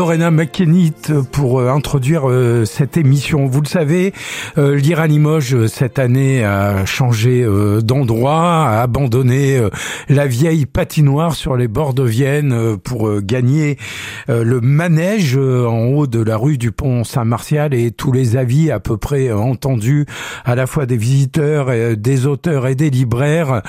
Lorena McKennitt pour introduire cette émission. Vous le savez, Lire à Limoges cette année a changé d'endroit, a abandonné la vieille patinoire sur les bords de Vienne pour gagner le manège en haut de la rue du Pont Saint-Martial, et tous les avis à peu près entendus à la fois des visiteurs, des auteurs et des libraires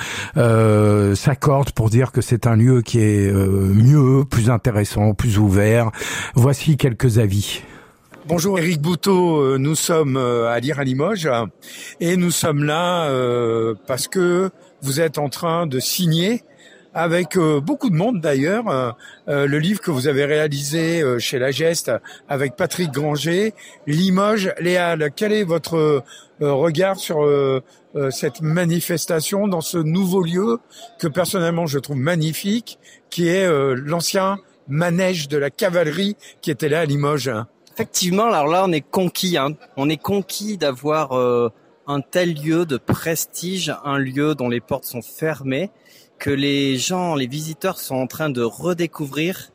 s'accordent pour dire que c'est un lieu qui est mieux, plus intéressant, plus ouvert. Voici quelques avis. Bonjour Éric Bouteau, nous sommes à Lire à Limoges et nous sommes là parce que vous êtes en train de signer avec beaucoup de monde d'ailleurs le livre que vous avez réalisé chez La Geste avec Patrick Granger, Limoges, les Halles. Quel est votre regard sur cette manifestation dans ce nouveau lieu que personnellement je trouve magnifique, qui est l'ancien manège de la cavalerie qui était là à Limoges? Effectivement, alors là on est conquis, on est conquis d'avoir un tel lieu de prestige, un lieu dont les portes sont fermées, que les gens, les visiteurs sont en train de redécouvrir,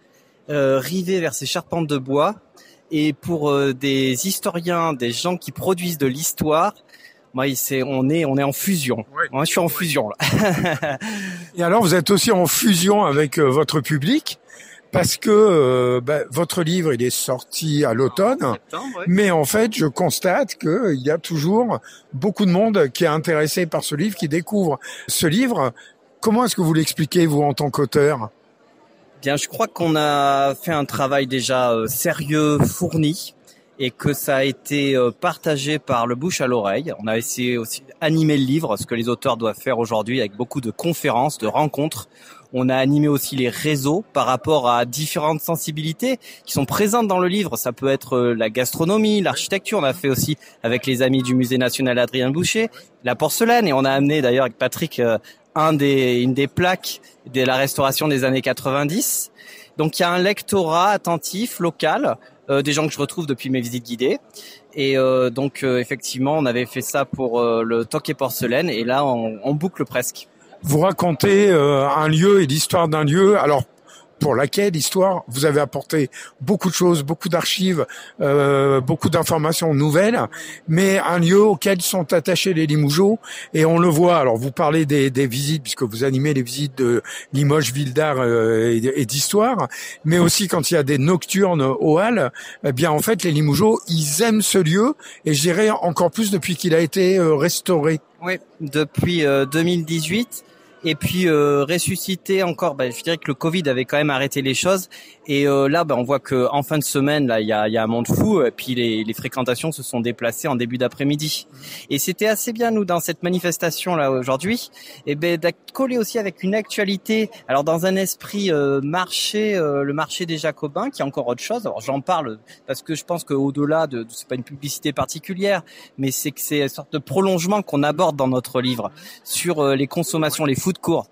rivés vers ces charpentes de bois. Et pour des historiens, des gens qui produisent de l'histoire, moi, on est en fusion. Oui. Moi, je suis en fusion là. Et alors, vous êtes aussi en fusion avec votre public, parce que votre livre, il est sorti à l'automne, ouais. Mais en fait, je constate qu'il y a toujours beaucoup de monde qui est intéressé par ce livre, qui découvre ce livre. Comment est-ce que vous l'expliquez, vous, en tant qu'auteur? Bien, je crois qu'on a fait un travail déjà sérieux, fourni, et que ça a été partagé par le bouche à l'oreille. On a essayé aussi d'animer le livre, ce que les auteurs doivent faire aujourd'hui, avec beaucoup de conférences, de rencontres. On a animé aussi les réseaux par rapport à différentes sensibilités qui sont présentes dans le livre. Ça peut être la gastronomie, l'architecture. On a fait aussi avec les amis du Musée national Adrien Boucher, la porcelaine. Et on a amené d'ailleurs avec Patrick une des plaques de la restauration des années 90. Donc il y a un lectorat attentif, local, des gens que je retrouve depuis mes visites guidées. Et donc effectivement, on avait fait ça pour le Toc et Porcelaine. Et là, on boucle presque. Vous racontez un lieu et l'histoire d'un lieu. Alors, pour laquelle histoire, vous avez apporté beaucoup de choses, beaucoup d'archives, beaucoup d'informations nouvelles, mais un lieu auquel sont attachés les Limougeaux, et on le voit. Alors, vous parlez des visites, puisque vous animez les visites de Limoges, Ville d'Art et d'Histoire, mais aussi quand il y a des nocturnes aux Halles, eh bien, en fait, les Limougeaux, ils aiment ce lieu, et je dirais encore plus depuis qu'il a été restauré. Oui, depuis 2018. Et puis ressusciter encore, je dirais que le Covid avait quand même arrêté les choses, et là on voit que en fin de semaine là il y a un monde fou, et puis les fréquentations se sont déplacées en début d'après-midi. Et c'était assez bien, nous, dans cette manifestation là aujourd'hui, et d'accoler aussi avec une actualité, alors dans un esprit marché, le marché des Jacobins, qui est encore autre chose. Alors j'en parle parce que je pense qu'au-delà de c'est pas une publicité particulière, mais c'est que c'est une sorte de prolongement qu'on aborde dans notre livre sur les consommations, les food court.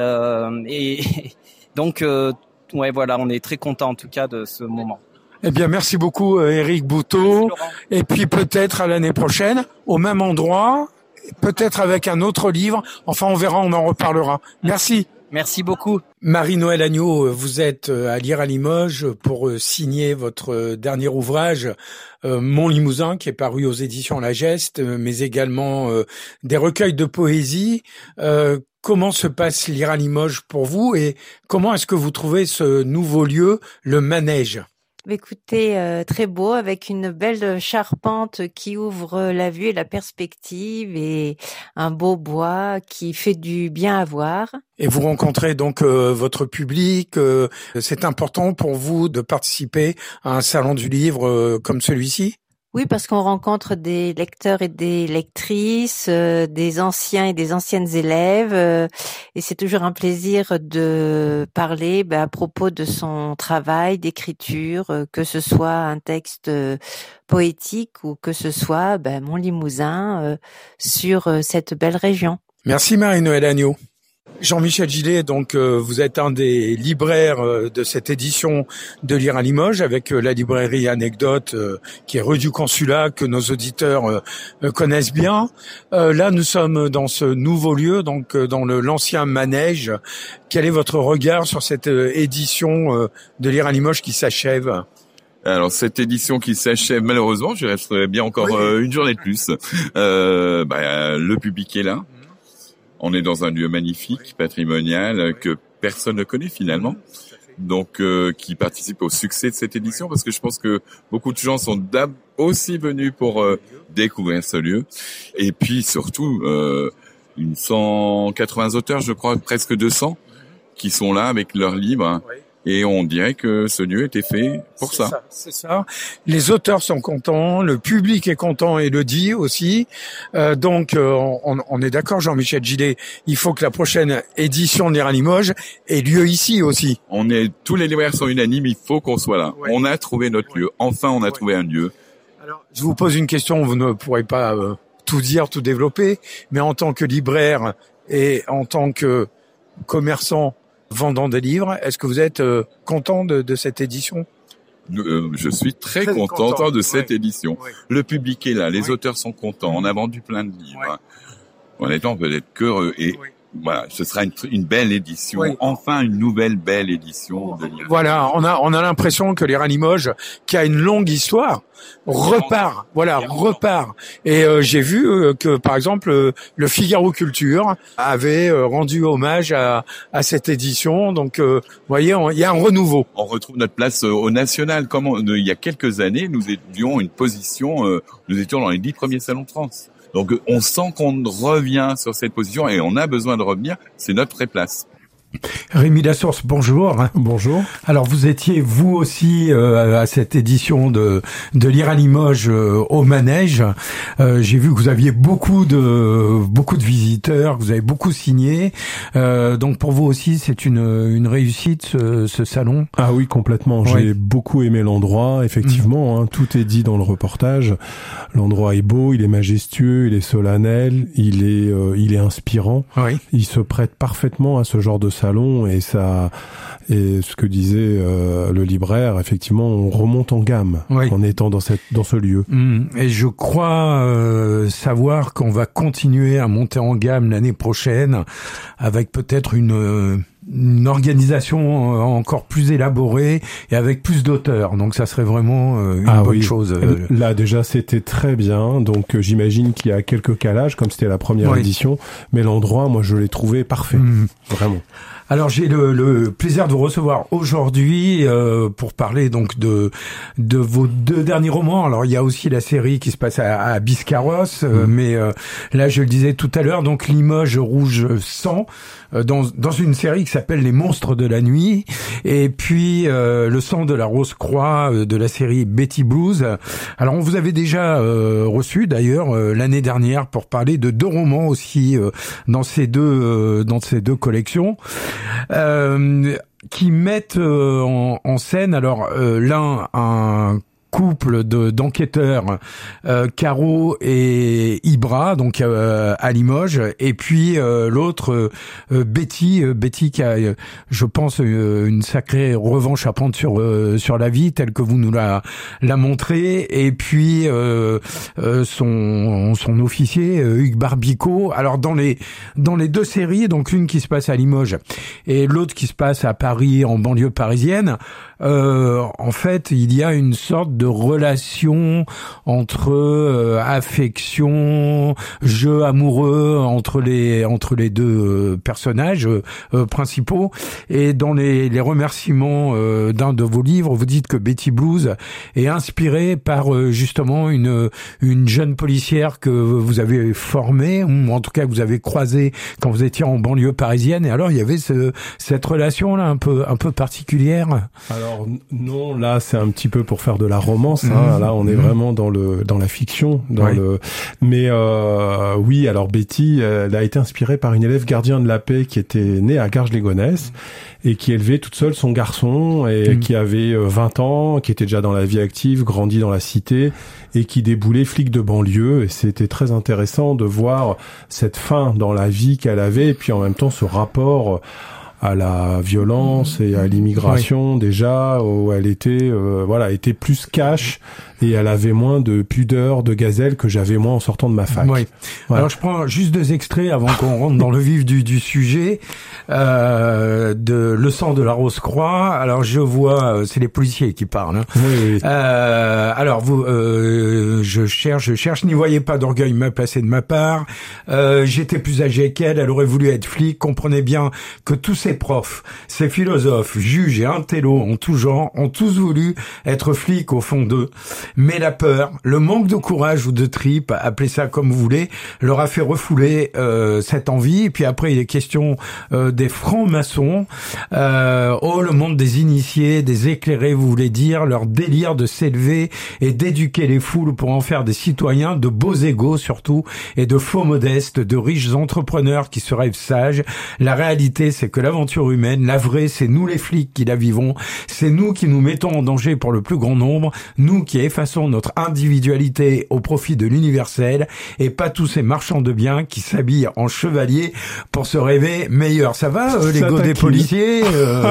Et donc, ouais, voilà, on est très content en tout cas de ce moment. Eh bien, merci beaucoup, Éric Bouteau. Et puis peut-être à l'année prochaine, au même endroit, peut-être avec un autre livre. Enfin, on verra, on en reparlera. Merci. Merci beaucoup. Marie-Noëlle Agneau, vous êtes à Lire à Limoges pour signer votre dernier ouvrage, Mon Limousin, qui est paru aux éditions La Geste, mais également des recueils de poésie. Comment se passe Lire à Limoges pour vous, et comment est-ce que vous trouvez ce nouveau lieu, le manège? Écoutez, très beau, avec une belle charpente qui ouvre la vue et la perspective, et un beau bois qui fait du bien à voir. Et vous rencontrez donc votre public. C'est important pour vous de participer à un salon du livre comme celui-ci? Oui, parce qu'on rencontre des lecteurs et des lectrices, des anciens et des anciennes élèves, et c'est toujours un plaisir de parler à propos de son travail d'écriture, que ce soit un texte poétique ou que ce soit Mon Limousin sur cette belle région. Merci Marie-Noëlle Agneau. Jean-Michel Gillet, donc vous êtes un des libraires de cette édition de Lire à Limoges, avec la librairie Anecdote qui est rue du Consulat, que nos auditeurs connaissent bien. Là, nous sommes dans ce nouveau lieu, donc dans l'ancien manège. Quel est votre regard sur cette édition de Lire à Limoges qui s'achève ? Alors cette édition qui s'achève malheureusement, je resterai bien encore une journée de plus. Le public est là. On est dans un lieu magnifique, patrimonial, que personne ne connaît finalement. Donc qui participe au succès de cette édition, parce que je pense que beaucoup de gens sont aussi venus pour découvrir ce lieu. Et puis surtout, 180 auteurs, je crois, presque 200, qui sont là avec leurs livres. Et on dirait que ce lieu était fait pour ça. C'est ça. Les auteurs sont contents, le public est content et le dit aussi. Donc, on est d'accord, Jean-Michel Gillet. Il faut que la prochaine édition de l'IRA Limoges ait lieu ici aussi. Tous les libraires sont unanimes. Il faut qu'on soit là. Ouais. On a trouvé notre lieu. Enfin, on a trouvé un lieu. Alors, je vous pose une question. Vous ne pourrez pas tout dire, tout développer, mais en tant que libraire et en tant que commerçant vendant des livres, est-ce que vous êtes content de cette édition ? Je suis très content de cette édition. Ouais. Le public est là, les auteurs sont contents, on a vendu plein de livres. Ouais. Honnêtement, on peut être qu'heureux et voilà, ce sera une belle édition, enfin une nouvelle belle édition de livres. Voilà, on a l'impression que l'IRA Limoges, qui a une longue histoire, repart. Et j'ai vu que par exemple le Figaro Culture avait rendu hommage à cette édition. Donc vous voyez, il y a un renouveau. On retrouve notre place au national. Comme il y a quelques années, nous avions une position, nous étions dans les 10 premiers salons de France. Donc on sent qu'on revient sur cette position et on a besoin de revenir, c'est notre vraie place. Rémi Lassource, bonjour. Bonjour. Alors vous étiez vous aussi à cette édition de l'IRA Limoges au Manège. J'ai vu que vous aviez beaucoup de visiteurs, que vous avez beaucoup signé. Donc pour vous aussi c'est une réussite ce salon. Ah oui, complètement. J'ai beaucoup aimé l'endroit. Effectivement, tout est dit dans le reportage. L'endroit est beau, il est majestueux, il est solennel, il est inspirant. Oui. Il se prête parfaitement à ce genre de salon et ce que disait le libraire, effectivement, on remonte en gamme en étant dans ce lieu. Et je crois savoir qu'on va continuer à monter en gamme l'année prochaine avec peut-être une organisation encore plus élaborée et avec plus d'auteurs. Donc ça serait vraiment une bonne chose. Là déjà c'était très bien. Donc j'imagine qu'il y a quelques calages comme c'était la première édition, mais l'endroit, moi je l'ai trouvé parfait. Vraiment. Alors j'ai le plaisir de vous recevoir aujourd'hui pour parler donc de vos 2 derniers romans. Alors il y a aussi la série qui se passe à Biscarrosse, mais là je le disais tout à l'heure, donc Limoges Rouge Sang, dans une série qui s'appelle Les Monstres de la Nuit, et puis Le Sang de la Rose Croix de la série Betty Blues. Alors on vous avait déjà reçu d'ailleurs l'année dernière pour parler de 2 romans aussi dans ces deux collections. Qui mettent en scène alors l'un un couple d'enquêteurs, Caro et Ibra, donc à Limoges, et puis l'autre Betty qui a, je pense, une sacrée revanche à prendre sur la vie telle que vous nous l'a montré, et puis son officier Hugues Barbico. Alors dans les 2 séries, donc l'une qui se passe à Limoges et l'autre qui se passe à Paris, en banlieue parisienne, en fait il y a une sorte de relation entre affection, jeu amoureux entre les 2 personnages principaux. Et dans les remerciements d'un de vos livres, vous dites que Betty Blues est inspirée par justement une jeune policière que vous avez formée, ou en tout cas que vous avez croisée quand vous étiez en banlieue parisienne. Et alors il y avait cette relation là un peu particulière. Alors non, là c'est un petit peu pour faire de la romance. Là on est vraiment dans la fiction, mais oui, alors Betty elle a été inspirée par une élève gardien de la paix qui était née à Garges-les-Gonesse et qui élevait toute seule son garçon et qui avait 20 ans, qui était déjà dans la vie active, grandi dans la cité et qui déboulait flic de banlieue. Et c'était très intéressant de voir cette fin dans la vie qu'elle avait et puis en même temps ce rapport à la violence et à l'immigration déjà, où elle était était plus cash et elle avait moins de pudeur, de gazelle que j'avais moi en sortant de ma fac. Oui. Voilà. Alors je prends juste 2 extraits avant qu'on rentre dans le vif du sujet de Le sang de la Rose-Croix. Alors je vois, c'est les policiers qui parlent. Hein. Oui. Alors vous, je cherche, n'y voyez pas d'orgueil mal placé de ma part. J'étais plus âgé qu'elle, elle aurait voulu être flic. Comprenez bien que tous ces profs, ces philosophes, juges et intellos en tout genre ont tous voulu être flics au fond d'eux. Mais la peur, le manque de courage ou de tripes, appelez ça comme vous voulez, leur a fait refouler cette envie. Et puis après, il est question des francs-maçons. Le monde des initiés, des éclairés, vous voulez dire, leur délire de s'élever et d'éduquer les foules pour en faire des citoyens de beaux égaux surtout, et de faux modestes, de riches entrepreneurs qui se rêvent sages. La réalité, c'est que l'aventure humaine, la vraie, c'est nous les flics qui la vivons. C'est nous qui nous mettons en danger pour le plus grand nombre, nous qui effaçons notre individualité au profit de l'universel, et pas tous ces marchands de biens qui s'habillent en chevaliers pour se rêver meilleurs. Ça va, l'ego des policiers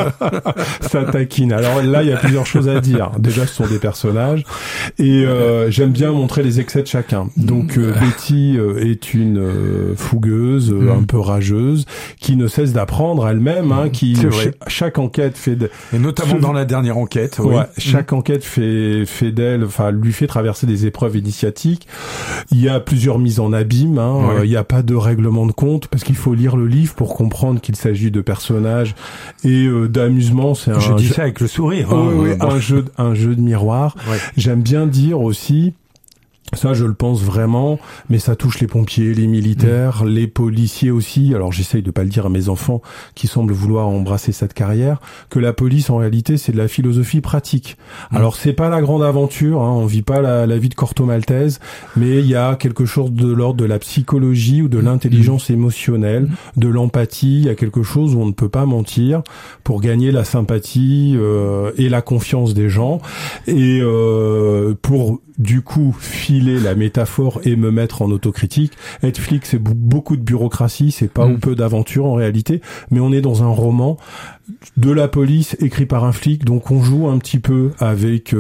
Ça taquine. Alors là, il y a plusieurs choses à dire. Déjà, ce sont des personnages, et j'aime bien montrer les excès de chacun. Donc Betty est une fougueuse, un peu rageuse, qui ne cesse d'apprendre elle-même, qui chaque enquête fait et notamment dans la dernière enquête. Ouais, chaque enquête fait d'elle, lui fait traverser des épreuves initiatiques. Il y a plusieurs mises en abîme. Il n'y a pas de règlement de compte parce qu'il faut lire le livre pour comprendre qu'il s'agit de personnages et d'amusement. Je dis ça avec le sourire. Oui, un jeu de miroir. Ouais. J'aime bien dire aussi. Ça, je le pense vraiment, mais ça touche les pompiers, les militaires, les policiers aussi. Alors, j'essaye de pas le dire à mes enfants qui semblent vouloir embrasser cette carrière, que la police, en réalité, c'est de la philosophie pratique. Alors, c'est pas la grande aventure, on vit pas la vie de Corto Maltese, mais il y a quelque chose de l'ordre de la psychologie ou de l'intelligence émotionnelle, de l'empathie. Il y a quelque chose où on ne peut pas mentir pour gagner la sympathie et la confiance des gens, et pour du coup filer la métaphore et me mettre en autocritique. Être flic, c'est beaucoup de bureaucratie, c'est pas ou peu d'aventure en réalité, mais on est dans un roman de la police écrit par un flic, donc on joue un petit peu avec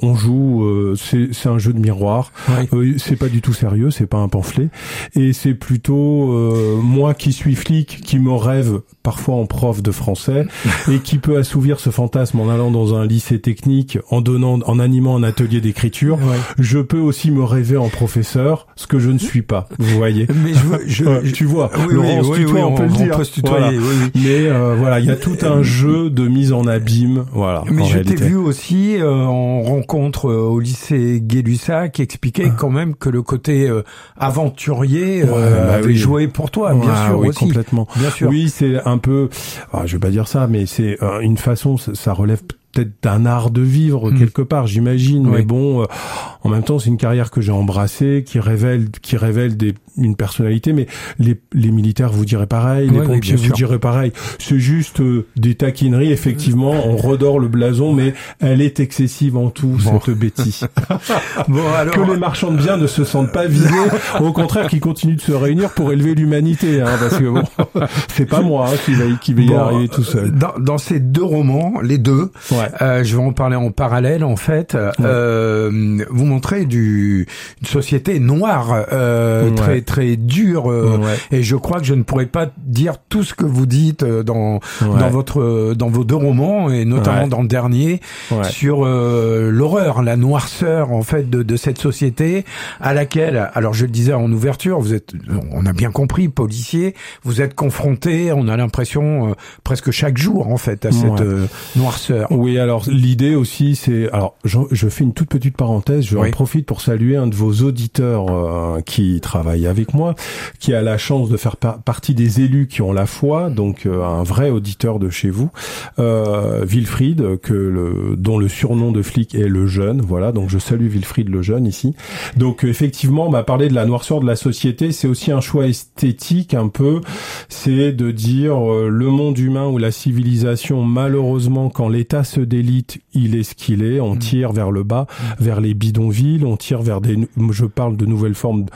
c'est un jeu de miroir. C'est pas du tout sérieux, c'est pas un pamphlet, et c'est plutôt moi qui suis flic, qui me rêve parfois en prof de français et qui peut assouvir ce fantasme en allant dans un lycée technique, en animant un atelier d'écriture. Je peux aussi me rêver en professeur, ce que je ne suis pas, vous voyez. Mais tu vois, Laurence, on peut le dire. On peut se tutoyer, Mais il y a tout un jeu de mise en abîme, voilà. Mais je t'ai vu aussi en rencontre au lycée Gay-Lussac qui expliquait quand même que le côté aventurier avait joué pour toi, bien sûr oui, aussi. Complètement. Bien sûr. Oui, c'est un peu, je vais pas dire ça, mais c'est une façon, ça relève peut-être d'un art de vivre quelque part, j'imagine. Mais bon, en même temps, c'est une carrière que j'ai embrassée, qui révèle une personnalité. Mais les militaires vous diraient pareil, les pompiers vous diraient pareil. C'est juste des taquineries. Effectivement, on redore le blason, mais elle est excessive en tout, cette Betty. Alors... Que les marchands de biens ne se sentent pas visés, au contraire, qu'ils continuent de se réunir pour élever l'humanité, parce que c'est pas moi qui va y arriver tout seul. Dans ces 2 romans, les 2. Je vais en parler en parallèle en fait. Vous montrez une société noire, très très dure, et je crois que je ne pourrais pas dire tout ce que vous dites dans vos 2 romans, et notamment dans le dernier sur l'horreur, la noirceur en fait de cette société à laquelle, alors je le disais en ouverture, on a bien compris, policier, vous êtes confrontés, on a l'impression presque chaque jour en fait à cette noirceur. Oui, alors l'idée aussi, c'est... Alors, je fais une toute petite parenthèse, je en profite pour saluer un de vos auditeurs qui travaille avec moi, qui a la chance de faire partie des élus qui ont la foi, donc un vrai auditeur de chez vous, Wilfried, dont le surnom de flic est le jeune, voilà, donc je salue Wilfried le jeune ici. Donc effectivement, parler de la noirceur de la société, c'est aussi un choix esthétique un peu, c'est de dire le monde humain ou la civilisation, malheureusement, quand l'État se délite, il est ce qu'il est, on tire vers le bas, vers les bidonvilles, on tire vers je parle de nouvelles formes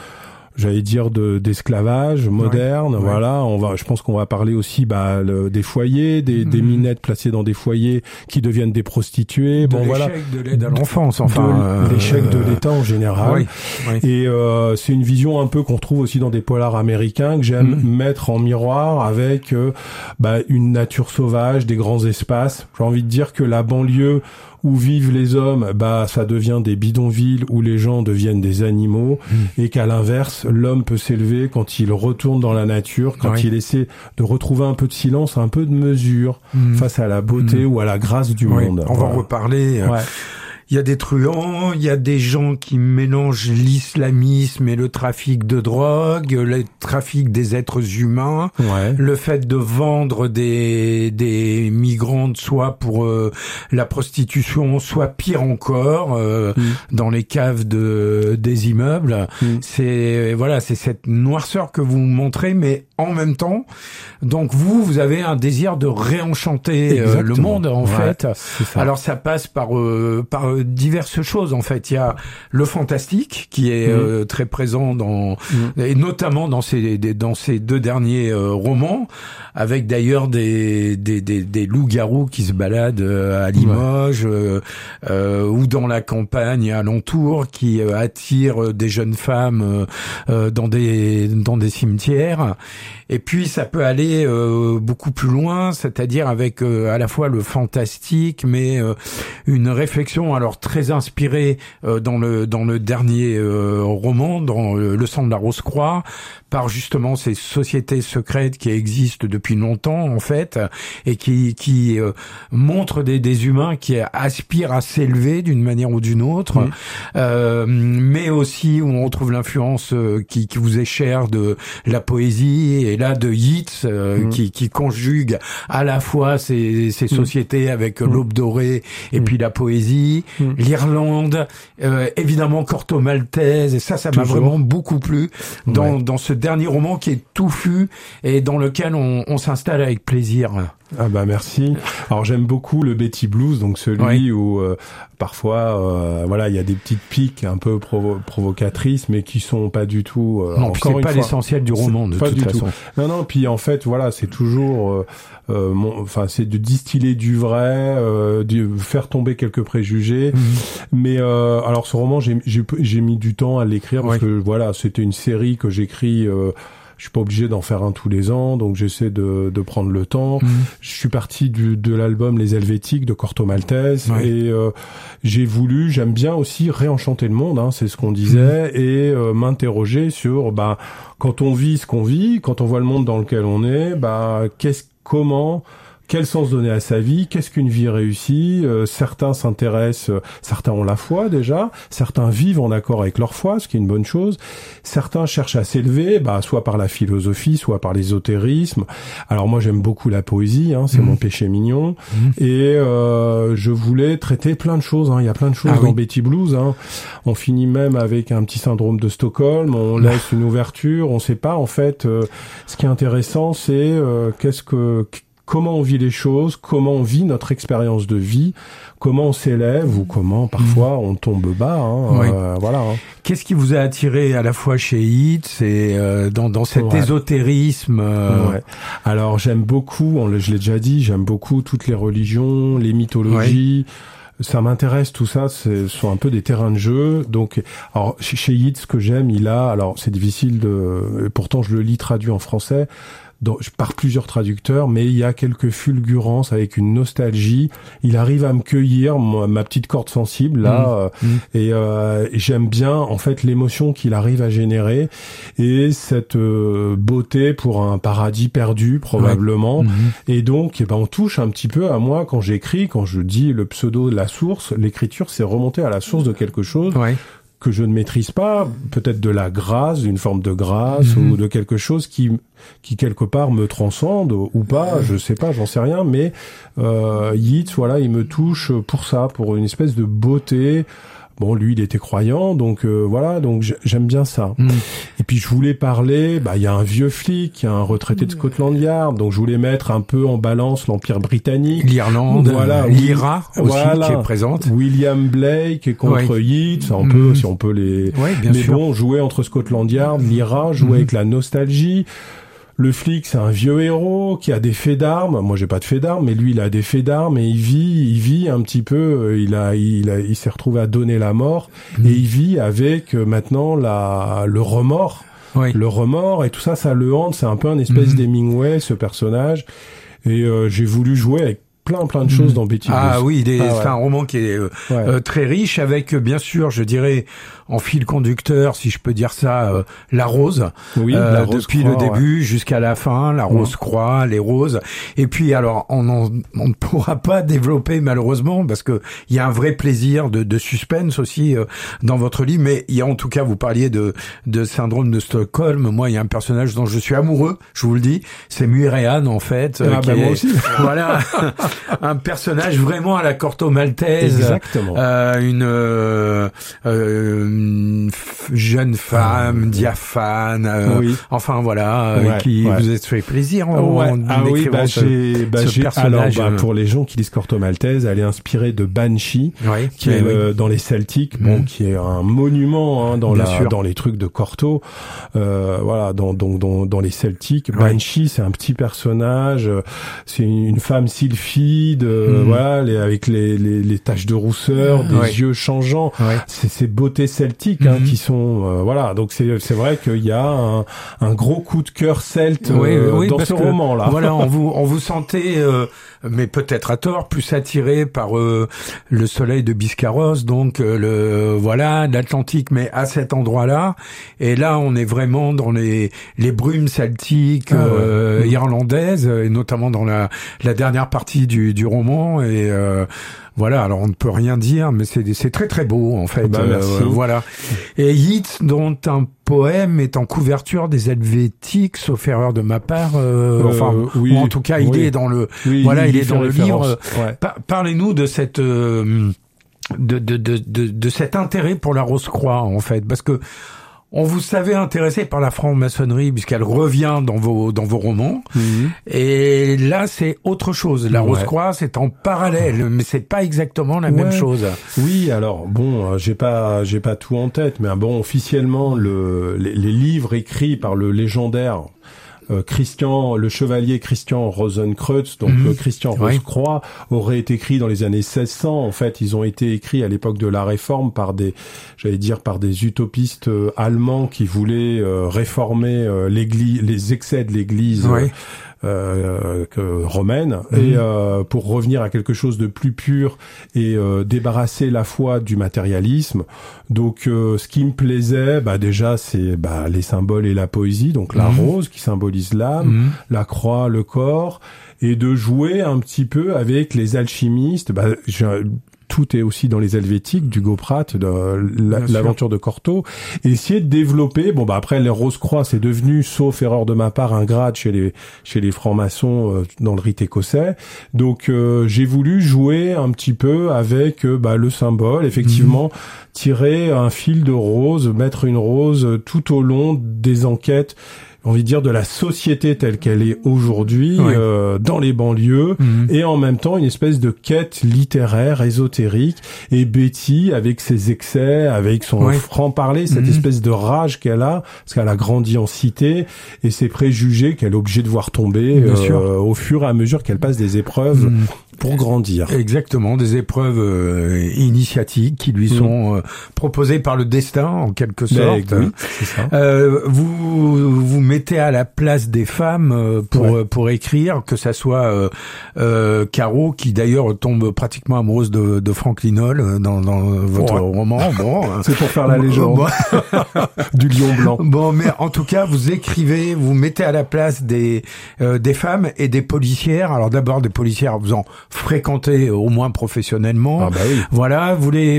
j'allais dire d'esclavage moderne. Ouais. Voilà, je pense qu'on va parler aussi des foyers, des minettes placées dans des foyers qui deviennent des prostituées. De l'échec de l'aide à l'enfance, enfin l'échec de l'État en général. Oui. Et c'est une vision un peu qu'on retrouve aussi dans des polars américains que j'aime mettre en miroir avec une nature sauvage, des grands espaces. J'ai envie de dire que la banlieue où vivent les hommes, ça devient des bidonvilles où les gens deviennent des animaux, et qu'à l'inverse, l'homme peut s'élever quand il retourne dans la nature, quand il essaie de retrouver un peu de silence, un peu de mesure face à la beauté ou à la grâce du monde. On va en reparler. Ouais. Il y a des truands, il y a des gens qui mélangent l'islamisme et le trafic de drogue, le trafic des êtres humains, le fait de vendre des migrantes soit pour la prostitution, soit pire encore dans les caves des immeubles. C'est cette noirceur que vous montrez, mais en même temps, donc vous avez un désir de réenchanter le monde en fait. Alors ça passe par diverses choses en fait. Il y a le fantastique qui est très présent et notamment dans ces deux derniers romans, avec d'ailleurs des loups-garous qui se baladent à Limoges ou dans la campagne alentour, qui attirent des jeunes femmes dans des cimetières. Et puis ça peut aller beaucoup plus loin, c'est-à-dire avec à la fois le fantastique, mais une réflexion alors très inspirée dans le dernier roman, dans Le sang de la Rose-Croix, par justement ces sociétés secrètes qui existent depuis longtemps en fait, et qui montrent des humains qui aspirent à s'élever d'une manière ou d'une autre, mais aussi où on retrouve l'influence qui vous est chère de la poésie, et là de Yeats qui conjugue à la fois ces sociétés avec l'Aube dorée et puis la poésie, l'Irlande, évidemment Corto Maltese, et ça m'a vraiment beaucoup plu dans ce dernier roman qui est touffu et dans lequel on s'installe avec plaisir. Ah merci. Alors j'aime beaucoup le Betty Blues, donc celui où parfois il y a des petites piques un peu provocatrices, mais qui sont pas du tout non, c'est pas l'essentiel du roman de toute façon. Non, puis en fait c'est toujours c'est de distiller du vrai, de faire tomber quelques préjugés. Mais alors ce roman j'ai mis du temps à l'écrire parce que c'était une série que j'écris. Je suis pas obligé d'en faire un tous les ans, donc j'essaie de prendre le temps. Je suis parti de l'album Les Helvétiques de Corto Maltese, et j'aime bien aussi réenchanter le monde, c'est ce qu'on disait, et m'interroger sur quand on vit ce qu'on vit, quand on voit le monde dans lequel on est, quel sens donner à sa vie, qu'est-ce qu'une vie réussie. Certains s'intéressent, certains ont la foi déjà, certains vivent en accord avec leur foi, ce qui est une bonne chose. Certains cherchent à s'élever, soit par la philosophie, soit par l'ésotérisme. Alors moi j'aime beaucoup la poésie, c'est mon péché mignon, et je voulais traiter plein de choses. Il y a plein de choses dans Betty Blues. On finit même avec un petit syndrome de Stockholm, on laisse une ouverture, on sait pas en fait. Ce qui est intéressant, c'est comment on vit les choses, comment on vit notre expérience de vie, comment on s'élève ou comment parfois on tombe bas. Qu'est-ce qui vous a attiré à la fois chez Yeats et dans cet ésotérisme Alors j'aime beaucoup, je l'ai déjà dit, j'aime beaucoup toutes les religions, les mythologies. Ça m'intéresse, tout ça, ce sont un peu des terrains de jeu. Donc, alors chez Yeats, ce que j'aime, alors c'est difficile pourtant je le lis traduit en français, par plusieurs traducteurs, mais il y a quelques fulgurances avec une nostalgie. Il arrive à me cueillir ma petite corde sensible là, et j'aime bien en fait l'émotion qu'il arrive à générer et cette beauté pour un paradis perdu probablement. Et donc, on touche un petit peu à moi quand j'écris, quand je dis le pseudo de la source. L'écriture, c'est remonter à la source de quelque chose. Que je ne maîtrise pas, peut-être de la grâce, d'une forme de grâce ou de quelque chose qui quelque part me transcende ou pas, je sais pas, j'en sais rien, mais Yeats, il me touche pour ça, pour une espèce de beauté, Bon, lui, il était croyant, donc voilà, donc j'aime bien ça. Et puis je voulais parler, il y a un vieux flic, un retraité de Scotland Yard, donc je voulais mettre un peu en balance l'Empire britannique, l'Irlande, voilà, l'IRA aussi qui est présente. William Blake contre Yeats, un peu si on peut les. Oui, bien sûr. Bon, jouer entre Scotland Yard, l'IRA, jouer avec la nostalgie. Le flic, c'est un vieux héros qui a des faits d'armes. Moi, j'ai pas de faits d'armes, mais lui, il a des faits d'armes et il vit un petit peu. Il s'est retrouvé à donner la mort et il vit avec maintenant le remords. Oui. Le remords et tout ça, ça le hante. C'est un peu un espèce d'Hemingway, ce personnage. Et j'ai voulu jouer avec plein de choses dans Betty Blues. Ah oui, c'est un roman qui est très riche avec, bien sûr, je dirais, en fil conducteur, si je peux dire ça, la rose. Oui, la rose depuis croix, le début jusqu'à la fin, la rose croix, les roses. Et puis, alors, on ne pourra pas développer, malheureusement, parce que il y a un vrai plaisir de suspense aussi dans votre livre. Mais il y a, en tout cas, vous parliez de syndrome de Stockholm. Moi, il y a un personnage dont je suis amoureux, je vous le dis. C'est Muireann, en fait. Moi aussi. Voilà. Un personnage vraiment à la Corto Maltese. Exactement. Une jeune femme diaphane, enfin voilà, qui vous a fait plaisir en écrivant ce personnage. Alors, pour les gens qui lisent Corto Maltese, elle est inspirée de Banshee, qui est dans les Celtiques, qui est un monument dans les trucs de Corto, voilà, dans les Celtiques. Banshee, c'est un petit personnage, c'est une femme sylphide, voilà, avec les taches de rousseur, des yeux changeants, c'est ces beautés celtiques qui sont voilà, donc c'est vrai qu'il y a un gros coup de cœur celte dans ce roman là. Voilà, on vous sentait mais peut-être à tort plus attiré par le soleil de Biscarrosse, donc l'Atlantique, mais à cet endroit-là, et là on est vraiment dans les brumes celtiques irlandaises, et notamment dans la dernière partie du roman, et voilà, alors on ne peut rien dire, mais c'est très très beau en fait. Voilà. Et Yeats, dont un poème est en couverture des Helvétiques, sauf erreur de ma part. Ou en tout cas, il est dans le. Il est dans le livre. Parlez-nous de cette de cet intérêt pour la Rose-Croix en fait, parce que on vous savait intéressé par la franc-maçonnerie puisqu'elle revient dans vos romans. Et là, c'est autre chose. La Rose-Croix, c'est en parallèle, mais c'est pas exactement la même chose. Oui, alors bon, j'ai pas tout en tête, mais bon, officiellement, les livres écrits par le légendaire le chevalier Christian Rosenkreutz, donc Christian Rose-Croix, aurait été écrit dans les années 1600. En fait, ils ont été écrits à l'époque de la Réforme par des utopistes allemands qui voulaient réformer l'Église, les excès de l'Église. Romaine, et pour revenir à quelque chose de plus pur et débarrasser la foi du matérialisme. Donc ce qui me plaisait, déjà c'est les symboles et la poésie, donc la rose qui symbolise l'âme, la croix, le corps, et de jouer un petit peu avec les alchimistes. Tout est aussi dans les Helvétiques, d'Hugo Pratt, l'aventure de Corto, et essayer de développer. Après les Rose-Croix, c'est devenu, sauf erreur de ma part, un grade chez les francs-maçons dans le rite écossais. Donc j'ai voulu jouer un petit peu avec le symbole, effectivement, tirer un fil de rose, mettre une rose tout au long des enquêtes, envie de dire, de la société telle qu'elle est aujourd'hui, dans les banlieues, et en même temps une espèce de quête littéraire, ésotérique, et Betty, avec ses excès, avec son franc-parler, cette espèce de rage qu'elle a, parce qu'elle a grandi en cité, et ses préjugés qu'elle est obligée de voir tomber au fur et à mesure qu'elle passe des épreuves pour grandir. Exactement, des épreuves initiatiques qui lui sont proposées par le destin, en quelque sorte. Oui, c'est ça. Vous mettez à la place des femmes pour écrire, que ça soit Caro, qui d'ailleurs tombe pratiquement amoureuse de Franklin Hall dans votre roman. C'est pour faire la légende du lion blanc. Mais en tout cas, vous mettez à la place des femmes et des policières. Alors d'abord des policières, vous en fréquentez au moins professionnellement. Voilà, vous les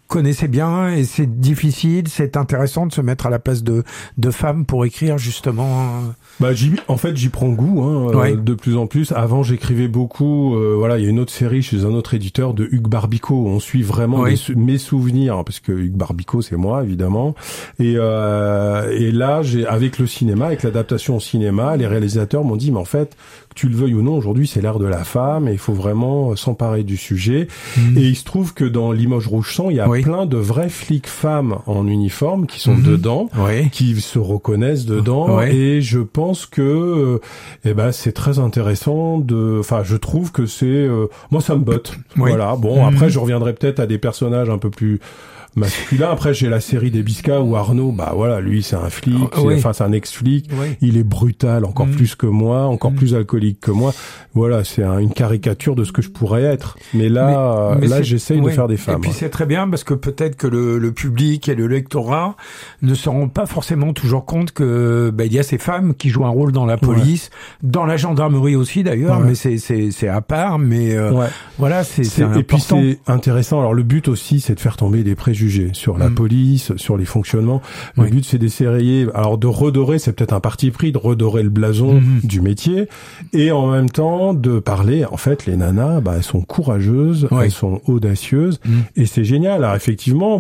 connaissez bien et c'est difficile, c'est intéressant de se mettre à la place de femmes pour écrire justement. Bah en fait j'y prends goût de plus en plus. Avant j'écrivais beaucoup, il y a une autre série chez un autre éditeur de Hugues Barbico. On suit vraiment mes souvenirs parce que Hugues Barbico c'est moi évidemment. Et là avec le cinéma, avec l'adaptation au cinéma, les réalisateurs m'ont dit mais en fait tu le veuilles ou non, aujourd'hui c'est l'ère de la femme et il faut vraiment s'emparer du sujet. Et il se trouve que dans Limoges Rouge Sang, il y a plein de vraies flics femmes en uniforme qui sont dedans, qui se reconnaissent dedans. Et je pense que c'est très intéressant je trouve que c'est moi ça me botte. Voilà. Bon, après je reviendrai peut-être à des personnages un peu plus masculin. Après, j'ai la série des Bisca où Arnaud, lui, c'est un flic, c'est un ex-flic. Il est brutal, encore plus que moi, encore plus alcoolique que moi. Voilà, c'est une caricature de ce que je pourrais être. Mais là, j'essaye de faire des femmes. Et puis c'est très bien parce que peut-être que le public et le lectorat ne se rendent pas forcément toujours compte que il y a ces femmes qui jouent un rôle dans la police, dans la gendarmerie aussi d'ailleurs, mais c'est à part. Mais voilà, c'est important. Et puis c'est intéressant. Alors le but aussi, c'est de faire tomber des préjugés sur la police, sur les fonctionnements. Le but, c'est d'essayer, alors de redorer, c'est peut-être un parti pris, de redorer le blason du métier, et en même temps de parler, en fait, les nanas, elles sont courageuses, elles sont audacieuses, et c'est génial. Alors effectivement,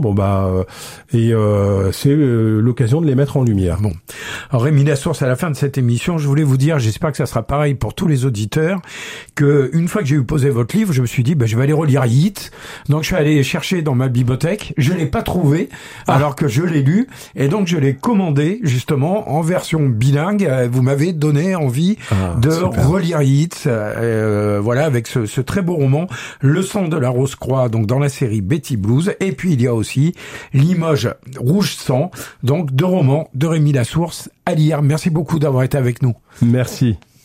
c'est l'occasion de les mettre en lumière. Bon. Alors Rémi Lasource, à la fin de cette émission, je voulais vous dire, j'espère que ça sera pareil pour tous les auditeurs, que une fois que j'ai eu posé votre livre, je me suis dit, je vais aller relire Hit. Donc je suis allé chercher dans ma bibliothèque, je l'ai pas trouvé, alors que je l'ai lu, et donc je l'ai commandé justement en version bilingue. Vous m'avez donné envie de relire Hit, avec ce très beau roman, Le sang de la Rose-Croix, donc dans la série Betty Blues. Et puis il y a aussi Limoges Rouge Sang, donc 2 romans de Rémi Lasource à lire. Merci beaucoup d'avoir été avec nous. Merci.